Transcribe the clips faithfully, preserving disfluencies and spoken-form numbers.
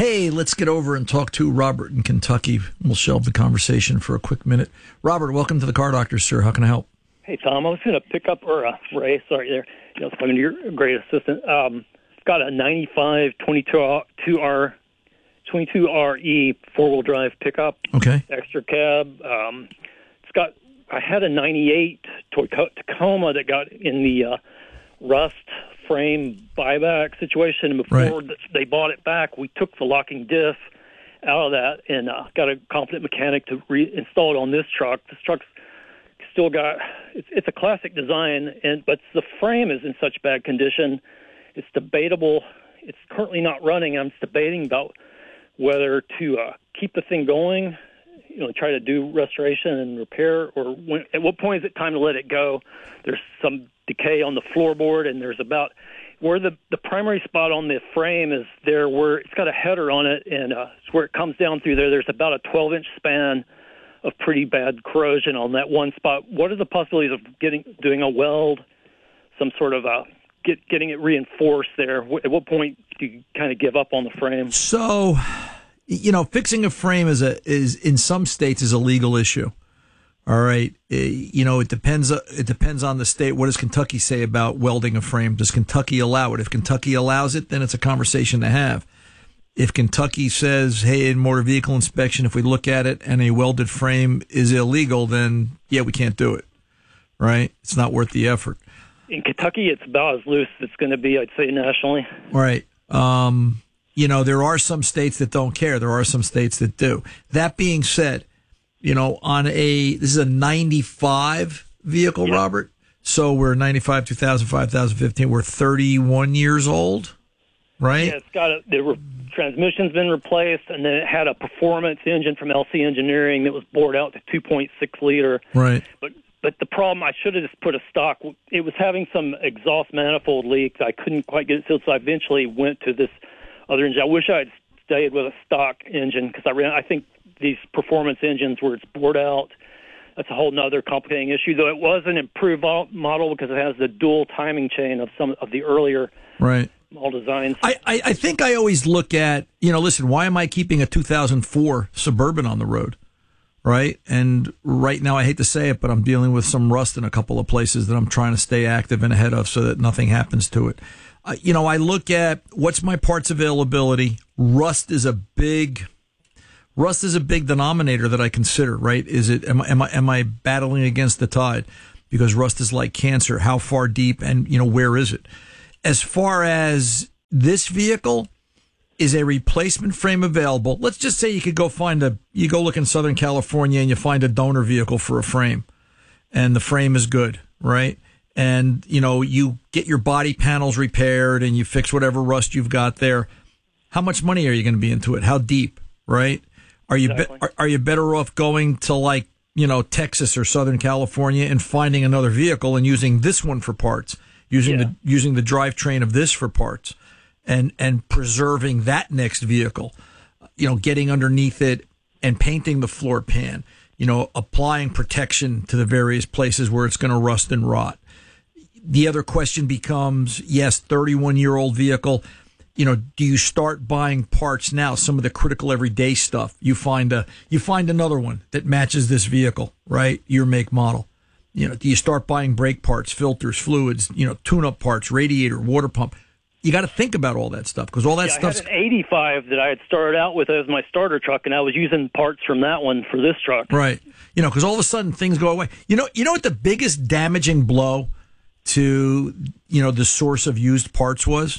Hey, let's get over and talk to Robert in Kentucky. We'll shelve the conversation for a quick minute. Robert, welcome to the Car Doctor, sir. How can I help? Hey, Tom. I was going to pick up, or uh, Ray, sorry there. You know, talking to your great assistant. Um, I've got a ninety-five twenty-two R E four-wheel drive pickup. Okay. Extra cab. Um, it's got. I had a ninety-eight Toyota Tacoma that got in the uh, rust frame buyback situation, and before right. they bought it back, we took the locking diff out of that and uh, got a competent mechanic to reinstall it on this truck. This truck's still got it's, it's a classic design, and but the frame is in such bad condition. It's debatable. It's currently not running. I'm debating about whether to uh, keep the thing going, you know, try to do restoration and repair, or when, at what point is it time to let it go? There's some decay on the floorboard, and there's about where the the primary spot on the frame is there, where it's got a header on it, and uh, it's where it comes down through there. There's about a twelve inch span of pretty bad corrosion on that one spot. What are the possibilities of getting doing a weld, some sort of a get getting it reinforced there? At what point do you kind of give up on the frame? So, you know, fixing a frame is a is in some states is a legal issue. All right, uh, you know, it depends. Uh, it depends on the state. What does Kentucky say about welding a frame? Does Kentucky allow it? If Kentucky allows it, then it's a conversation to have. If Kentucky says, hey, in motor vehicle inspection, if we look at it and a welded frame is illegal, then yeah, we can't do it. Right? It's not worth the effort. In Kentucky, it's about as loose as it's going to be, I'd say, nationally. Right. Um, you know, there are some states that don't care. There are some states that do. That being said, you know, on a, this is a ninety-five vehicle, yeah. Robert. So we're ninety-five, two thousand five, two thousand fifteen. We're thirty-one years old, right? Yeah, it's got a, the transmission's been replaced, and then it had a performance engine from L C Engineering that was bored out to two point six liter. Right. But but the problem, I should have just put a stock. It was having some exhaust manifold leaks. I couldn't quite get it filled, so I eventually went to this other engine. I wish I had stayed with a stock engine, because I ran. I think these performance engines where it's bored out, that's a whole nother complicating issue, though it was an improved model because it has the dual timing chain of some of the earlier right. model designs. I, I, I think I always look at, you know, listen, why am I keeping a two thousand four Suburban on the road, right? And right now, I hate to say it, but I'm dealing with some rust in a couple of places that I'm trying to stay active and ahead of so that nothing happens to it. Uh, you know, I look at what's my parts availability. Rust is a big... Rust is a big denominator that I consider, right? Is it, am I, am I, am I battling against the tide? Because rust is like cancer. How far deep and, you know, where is it? As far as this vehicle, is a replacement frame available? Let's just say you could go find a, you go look in Southern California and you find a donor vehicle for a frame, and the frame is good, right? And, you know, you get your body panels repaired and you fix whatever rust you've got there. How much money are you going to be into it? How deep, right? Are you exactly. be, are, are you better off going to, like, you know, Texas or Southern California and finding another vehicle and using this one for parts, using yeah. the using the drivetrain of this for parts, and and preserving that next vehicle, you know, getting underneath it and painting the floor pan, you know, applying protection to the various places where it's going to rust and rot. The other question becomes, yes, thirty-one year old vehicle. You know, do you start buying parts now? Some of the critical everyday stuff. You find a, you find another one that matches this vehicle, right? Your make, model. You know, do you start buying brake parts, filters, fluids, you know, tune-up parts, radiator, water pump? You got to think about all that stuff, because all that yeah, stuff. I had an eighty-five that I had started out with as my starter truck, and I was using parts from that one for this truck. Right. You know, because all of a sudden things go away. You know, you know what the biggest damaging blow to, you know, the source of used parts was?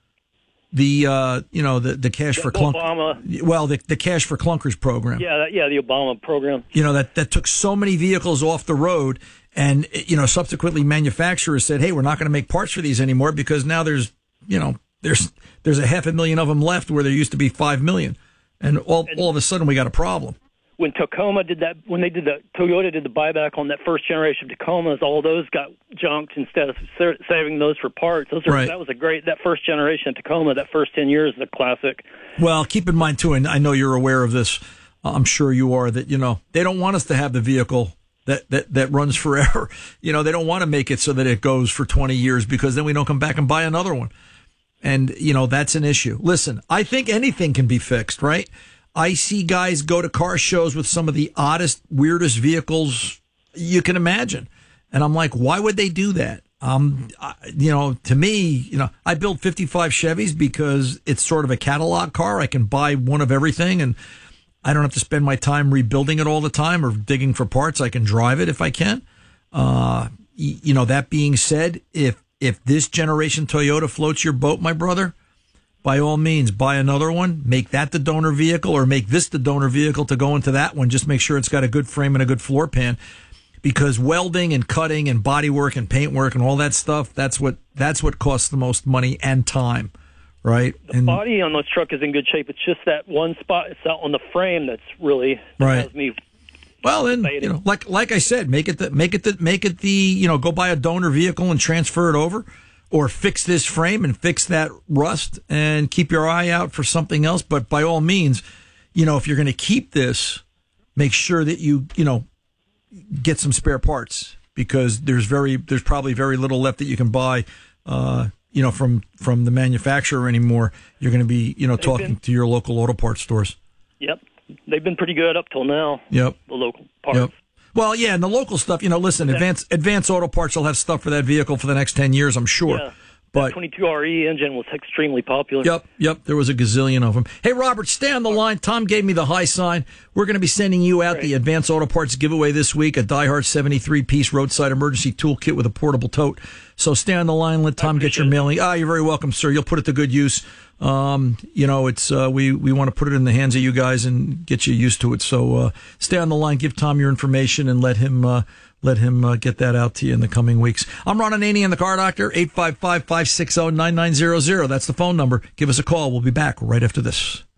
The, uh, you know, the, the cash the for clunkers. Obama. Well, the, the cash for clunkers program. Yeah, that, yeah, the Obama program. You know, that, that took so many vehicles off the road, and, you know, subsequently manufacturers said, hey, we're not going to make parts for these anymore because now there's, you know, there's, there's a half a million of them left where there used to be five million. And all, and all of a sudden we got a problem. When Tacoma did that, when they did the, Toyota did the buyback on that first generation of Tacomas, all those got junked instead of saving those for parts. Those are, right. That was a great, that first generation of Tacoma, that first ten years is a classic. Well, keep in mind, too, and I know you're aware of this, I'm sure you are, that, you know, they don't want us to have the vehicle that, that, that runs forever. You know, they don't want to make it so that it goes for twenty years, because then we don't come back and buy another one. And, you know, that's an issue. Listen, I think anything can be fixed, right? I see guys go to car shows with some of the oddest, weirdest vehicles you can imagine. And I'm like, why would they do that? Um, I, you know, to me, you know, I build fifty-five Chevys because it's sort of a catalog car. I can buy one of everything and I don't have to spend my time rebuilding it all the time or digging for parts. I can drive it if I can. Uh, y- you know, that being said, if, if this generation Toyota floats your boat, my brother, by all means, buy another one, make that the donor vehicle or make this the donor vehicle to go into that one. Just make sure it's got a good frame and a good floor pan, because welding and cutting and body work and paint work and all that stuff, that's what, that's what costs the most money and time. Right. The and, body on this truck is in good shape. It's just that one spot it's out on the frame that's really that right. has me. Well, then, you know, like like I said, make it the make it the make it the you know go buy a donor vehicle and transfer it over, or fix this frame and fix that rust and keep your eye out for something else. But by all means, you know, if you're going to keep this, make sure that you you know get some spare parts, because there's very there's probably very little left that you can buy. Uh, you know, from, from the manufacturer anymore. You're going to be, you know, They've talking been, to your local auto parts stores. Yep. They've been pretty good up till now. Yep. The local parts. Yep. Well, yeah, and the local stuff, you know, listen, Advance, Advance Auto Parts will have stuff for that vehicle for the next ten years, I'm sure. Yeah. But that twenty-two R E engine was extremely popular. Yep, yep. There was a gazillion of them. Hey, Robert, stay on the line. Tom gave me the high sign. We're going to be sending you out Great. the Advance Auto Parts giveaway this week, a DieHard seventy-three piece roadside emergency toolkit with a portable tote. So stay on the line. Let Tom get your it. mailing. Ah, you're very welcome, sir. You'll put it to good use. Um, you know, it's uh, we we want to put it in the hands of you guys and get you used to it. So uh, stay on the line. Give Tom your information and let him. Uh, Let him uh, get that out to you in the coming weeks. I'm Ron Ananian, the Car Doctor, eight five five, five six zero, nine nine zero zero. That's the phone number. Give us a call. We'll be back right after this.